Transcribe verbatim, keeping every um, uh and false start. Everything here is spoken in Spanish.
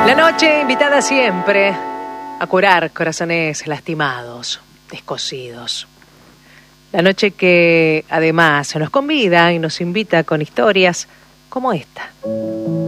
La noche invitada siempre a curar corazones lastimados, descosidos. La noche que además nos convida y nos invita con historias como esta.